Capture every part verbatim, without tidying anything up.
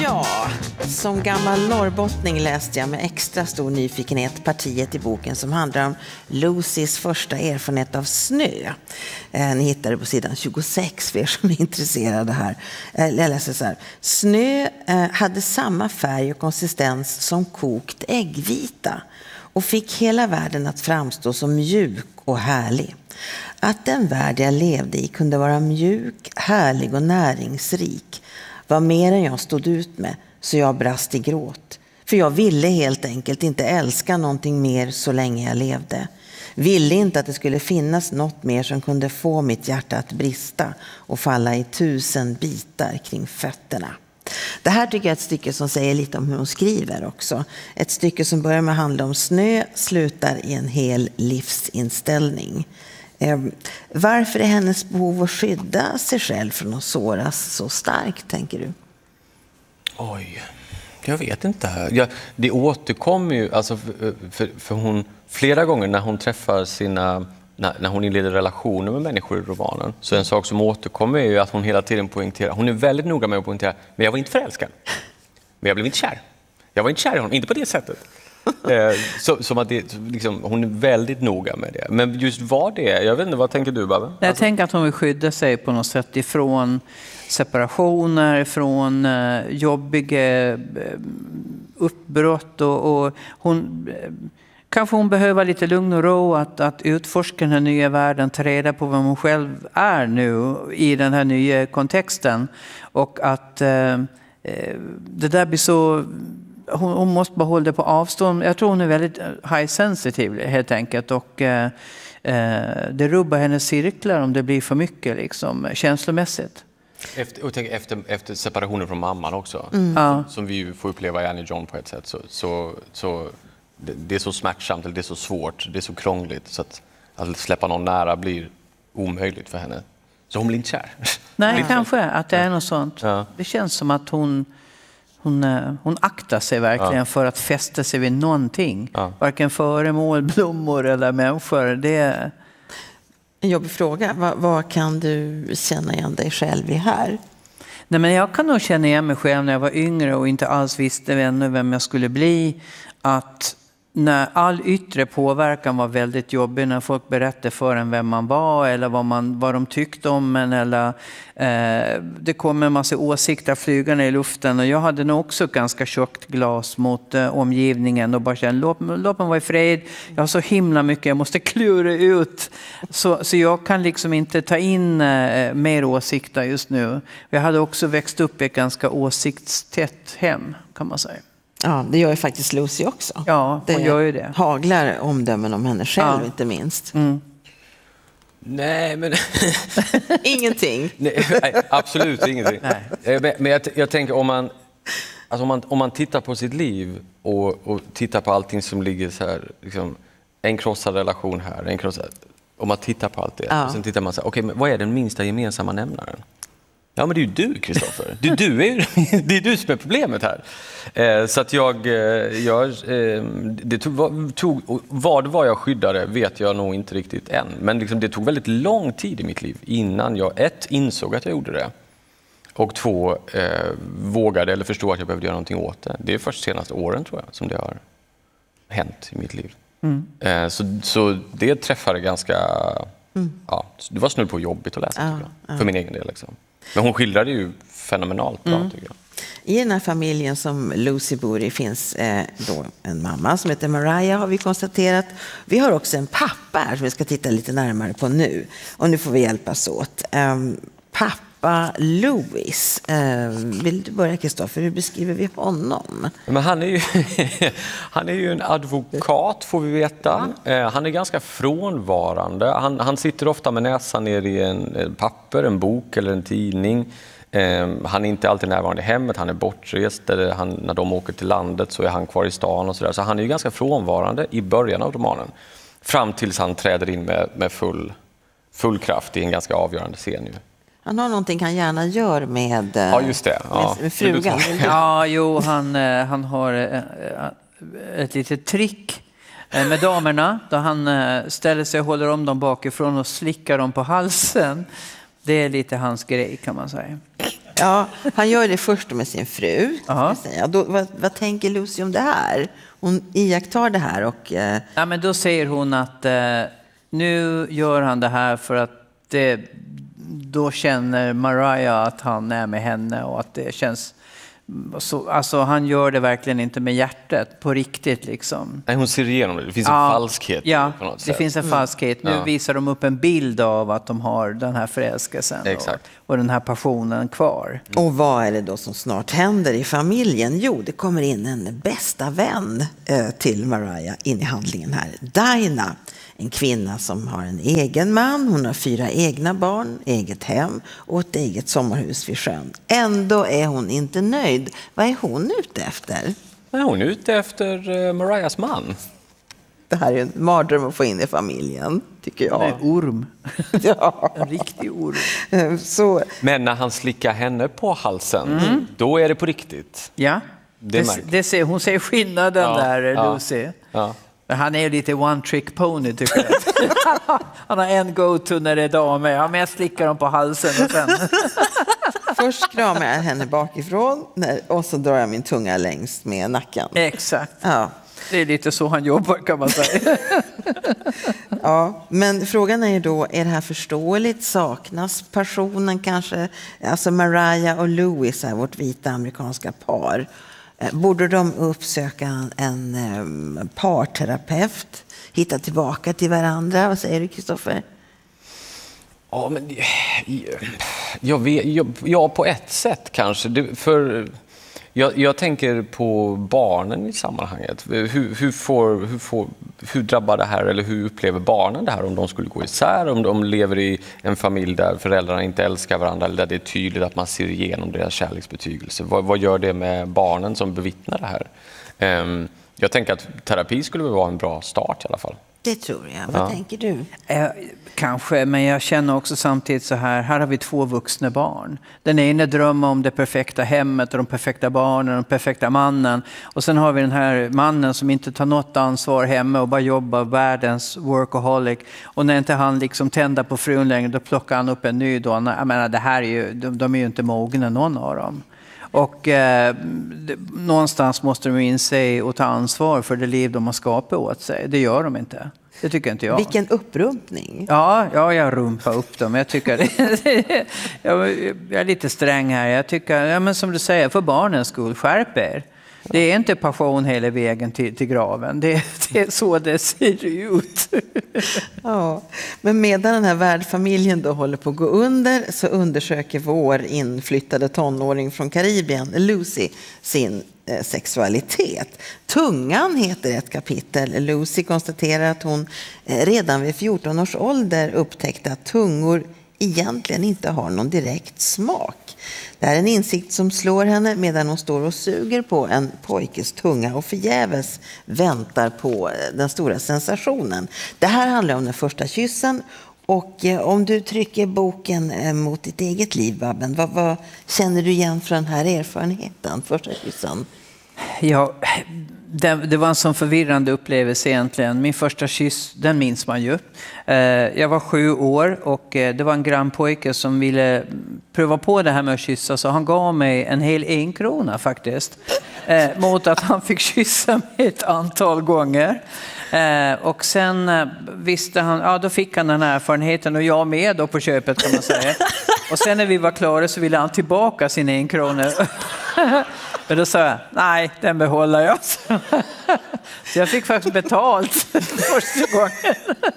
Ja, som gammal norrbottning läste jag med extra stor nyfikenhet partiet i boken som handlar om Lucys första erfarenhet av snö. Eh, ni hittar det på sidan tjugosex för er som är intresserade här. Eh, jag läser så här. Snö eh, hade samma färg och konsistens som kokt äggvita och fick hela världen att framstå som mjuk och härlig. Att den värld jag levde i kunde vara mjuk, härlig och näringsrik var mer än jag stod ut med, så jag brast i gråt. För jag ville helt enkelt inte älska någonting mer så länge jag levde. Ville inte att det skulle finnas något mer som kunde få mitt hjärta att brista och falla i tusen bitar kring fötterna. Det här tycker jag är ett stycke som säger lite om hur hon skriver också. Ett stycke som börjar med att handla om snö, slutar i en hel livsinställning. Eh, varför är hennes behov att skydda sig själv från att såras så starkt, tänker du? Oj, jag vet inte. Jag, det återkommer ju, alltså för, för, för hon, flera gånger när hon träffar sina, när, när hon inleder relationer med människor i romanen, så en sak som återkommer är ju att hon hela tiden poängterar, hon är väldigt noga med att poängtera, men jag var inte förälskad. Men jag blev inte kär. Jag var inte kär i honom, inte på det sättet. Så, som att det, liksom, hon är väldigt noga med det. Men just vad det är, jag vet inte, vad tänker du, Babbe? Jag alltså... tänker att hon vill skydda sig på något sätt ifrån separationer, från uh, jobbiga uh, uppbrott och, och hon uh, kanske hon behöver lite lugn och ro att, att utforska den här nya världen, ta reda på vem hon själv är nu i den här nya kontexten, och att uh, uh, det där blir så. Hon, hon måste bara hålla det på avstånd. Jag tror hon är väldigt high sensitive helt enkelt, och eh, det rubbar hennes cirklar om det blir för mycket liksom, känslomässigt. Efter, och tänk, efter, efter separationen från mamman också, Mm. Ja. som vi ju får uppleva i Annie John på ett sätt, så, så, så det, det är så smärtsamt, eller det är så svårt, det är så krångligt, så att, att släppa någon nära blir omöjligt för henne. Så hon blir inte kär. Nej, kanske att det är något sånt. Ja. Det känns som att hon Hon, hon aktar sig verkligen ja. för att fästa sig vid någonting. Ja. Varken föremål, blommor eller människor. Det är en jobbig fråga. Vad, vad kan du känna igen dig själv i här? Nej, men jag kan nog känna igen mig själv när jag var yngre och inte alls visste ännu vem jag skulle bli. Att när all yttre påverkan var väldigt jobbig, när folk berättade för en vem man var eller vad, man, vad de tyckte om en, eller eh, det kom en massa åsikter flygande i luften, och jag hade nog också ett ganska tjockt glas mot eh, omgivningen och bara kände, låt, låt mig vara i fred, jag har så himla mycket, jag måste klura ut, så, så jag kan liksom inte ta in eh, mer åsikter just nu. Jag hade också växt upp i ett ganska åsiktstätt hem, kan man säga. Ja, det gör ju faktiskt Lucy också. Ja, hon gör ju det. Haglar omdömen om henne själv, ja. inte minst. Mm. Nej, men... Ingenting. Nej, absolut ingenting. Nej. Men jag, jag tänker, om man, alltså om, man, om man tittar på sitt liv och, och tittar på allting som ligger så här, liksom, en krossad relation här, en krossad... Om man tittar på allt det, ja. och sen tittar man så här, okej, men vad är den minsta gemensamma nämnaren? Ja, men det är ju du, Kristoffer. Du, du är ju, det är du som är problemet här. Eh, så att jag... jag eh, det tog, tog, vad var jag skyddade vet jag nog inte riktigt än. Men liksom, det tog väldigt lång tid i mitt liv innan jag ett insåg att jag gjorde det. Och två, eh, vågade eller förstod att jag behövde göra någonting åt det. Det är först senaste åren, tror jag, som det har hänt i mitt liv. Mm. Eh, så, så det träffade ganska... Mm. Ja, det var snudd på jobbigt att läsa, ja, tycker jag, ja. för min egen del. Liksom. Men hon skildrade ju fenomenalt bra, mm. tycker jag. I den här familjen som Lucy bor i finns eh, då en mamma som heter Mariah, har vi konstaterat. Vi har också en pappa här som vi ska titta lite närmare på nu. Och nu får vi hjälpas åt. Um, pappa Louis. Um, vill du börja, Kristoffer? Hur beskriver vi honom? Men han är ju, han är ju en advokat, får vi veta. Mm. Uh, han är ganska frånvarande. Han, han sitter ofta med näsan ner i en, en papper, en bok eller en tidning. Han är inte alltid närvarande i hemmet, han är bortrest, eller han, när de åker till landet så är han kvar i stan och sådär. Så han är ju ganska frånvarande i början av romanen. Fram tills han träder in med, med full, full kraft i en ganska avgörande scen ju. Han har någonting han gärna gör med, ja, just det. Ja. med, med frugan. Ja, jo, han, han har ett litet trick med damerna. Då han ställer sig och håller om dem bakifrån och slickar dem på halsen. Det är lite hans grej, kan man säga. Ja, han gör det först med sin fru. Säga. Då, vad, vad tänker Lucy om det här? Hon iakttar det här och... Eh... Ja, men då säger hon att eh, nu gör han det här för att det, då känner Mariah att han är med henne och att det känns... Så, alltså han gör det verkligen inte med hjärtat på riktigt liksom. Nej, hon ser igenom det. Det finns ja, en falskhet. Ja, på något det sätt. finns en falskhet. Nu ja. visar de upp en bild av att de har den här förälskelsen och, och den här passionen kvar. Och vad är det då som snart händer i familjen? Jo, det kommer in en bästa vän eh, till Mariah in i handlingen här. Dinah. En kvinna som har en egen man, hon har fyra egna barn, eget hem och ett eget sommarhus vid sjön. Ändå är hon inte nöjd. Vad är hon ute efter? Är hon ute efter uh, Mariahs man? Det här är en mardröm att få in i familjen, tycker jag. En orm. Ja. En riktig orm. Så... Men när han slickar henne på halsen, mm. då är det på riktigt. Ja, det, det, det ser, hon ser skillnaden ja, där, Lucy. Ja, ja. Han är ju lite one trick pony tycker jag. Han har en go-to när det är damer. Ja, men jag slickar dem på halsen och sen... Först kramar jag henne bakifrån och så drar jag min tunga längs med nacken. Exakt. Ja. Det är lite så han jobbar kan man säga. Ja, men frågan är ju då, är det här förståeligt? Saknas passionen kanske? Alltså Mariah och Louis är vårt vita amerikanska par. Borde de uppsöka en um, parterapeut, hitta tillbaka till varandra? Vad säger du, Kristoffer? Ja, men jag vet, jag, ja, på ett sätt kanske. Det, för jag, jag tänker på barnen i sammanhanget. Hur, hur, får, hur, får, hur drabbar det här, eller hur upplever barnen det här om de skulle gå isär? Om de lever i en familj där föräldrarna inte älskar varandra eller där det är tydligt att man ser igenom deras kärleksbetygelse. Vad, vad gör det med barnen som bevittnar det här? Um, jag tänker att terapi skulle vara en bra start i alla fall. Det tror jag. Vad ja. tänker du? Eh, kanske, men jag känner också samtidigt så här, här har vi två vuxna barn. Den ena drömmer om det perfekta hemmet och de perfekta barnen och den perfekta mannen. Och sen har vi den här mannen som inte tar något ansvar hemma och bara jobbar, världens workaholic. Och när inte han liksom tänder på frun längre, då plockar han upp en ny då. Jag menar, det här är ju, de, de är ju inte mogna någon av dem. Och eh, någonstans måste de inse och ta ansvar för det liv de har skapat åt sig. Det gör de inte. Det tycker inte jag. Vilken upprumpning. Ja, ja, jag rumpar upp dem. Jag tycker det, jag, jag är lite sträng här. Jag tycker, ja, men som du säger, för barnens skull, skärp er. Det är inte passion hela vägen till, till graven. Det, det är så det ser ut. Ja, men medan den här värdfamiljen då håller på att gå under så undersöker vår inflyttade tonåring från Karibien, Lucy, sin eh, sexualitet. Tungan heter ett kapitel. Lucy konstaterar att hon eh, redan vid fjorton års ålder upptäckte att tungor egentligen inte har någon direkt smak. Det här är en insikt som slår henne medan hon står och suger på en pojkes tunga och förgäves väntar på den stora sensationen. Det här handlar om den första kyssen, och om du trycker boken mot ditt eget liv, Babben, vad, vad känner du igen från den här erfarenheten, första kyssen? Ja, det, det var en sån förvirrande upplevelse egentligen. Min första kyss, den minns man ju. Jag var sju år och det var en grannpojke som ville pröva på det här med att kyssa, så han gav mig en hel en krona faktiskt. Mot att han fick kyssa mig ett antal gånger. Och sen visste han, ja då fick han den här erfarenheten och jag med då på köpet kan man säga. Och sen när vi var klara så ville han tillbaka sin en krona. Men då sa jag, nej, den behåller jag. Så jag fick faktiskt betalt första gången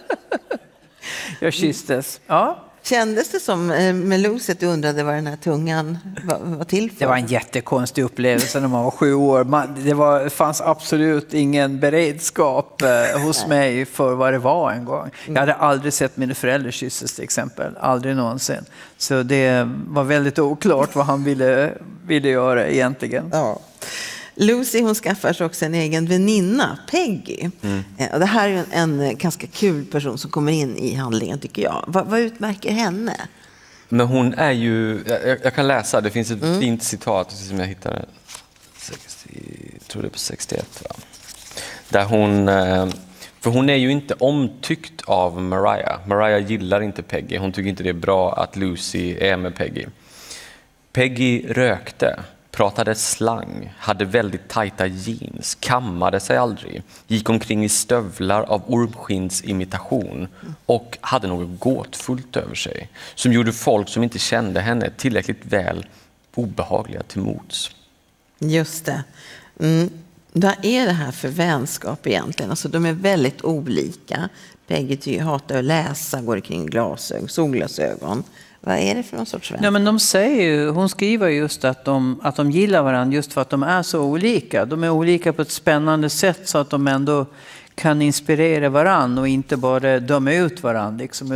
jag kysstes. Ja. Kändes det som med Lucy att du undrade vad den här tungan var, var till för? Det var en jättekonstig upplevelse när man var sju år. Man, det var, fanns absolut ingen beredskap eh, hos Nej. mig för vad det var en gång. Jag hade aldrig sett mina föräldrar kyssas till exempel. Aldrig någonsin. Så det var väldigt oklart vad han ville, ville göra egentligen. Ja. Lucy, hon skaffar sig också en egen väninna, Peggy. Mm. Och det här är en, en ganska kul person som kommer in i handlingen tycker jag. Vad, vad utmärker henne? Men hon är ju, jag, jag kan läsa, det finns ett mm. fint citat som jag hittade, sextio, jag tror det är på sextioett va? Där hon, för hon är ju inte omtyckt av Mariah. Mariah gillar inte Peggy, hon tycker inte det är bra att Lucy är med Peggy. Peggy rökte, pratade slang, hade väldigt tajta jeans, kammade sig aldrig, gick omkring i stövlar av ormskinsimitation och hade något gåtfullt över sig som gjorde folk som inte kände henne tillräckligt väl obehagliga till mods. Just det. Mm. Vad är det här för vänskap egentligen? Alltså, de är väldigt olika. Peggy hatar att läsa, går kring glasögon, solglasögon. Vad är det för någon sorts vänskap? Ja, men de säger ju, hon skriver just att de, att de gillar varandra just för att de är så olika. De är olika på ett spännande sätt så att de ändå kan inspirera varandra och inte bara döma ut varandra. Liksom.